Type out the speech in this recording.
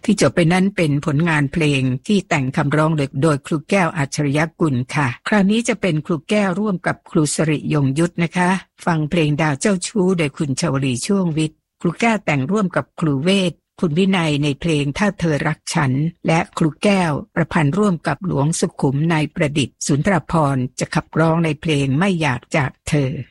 ที่จบไปนั้นเป็นผลงานเพลงที่แต่งคำร้องโดยครูแก้วอัจฉริยกุลค่ะคราวนี้จะเป็นครูแก้วร่วมกับครูสริยงยุทธนะคะฟังเพลงดาวเจ้าชู้โดยคุณชวลีช่วงวิทย์ครูแก้วแต่งร่วมกับครูเวทคุณวินัยในเพลงถ้าเธอรักฉันและครูแก้วประพันธ์ร่วมกับหลวงสุขุมนายประดิษฐ์สุนทรภรณ์จะขับร้องในเพลงไม่อยากจากเธอ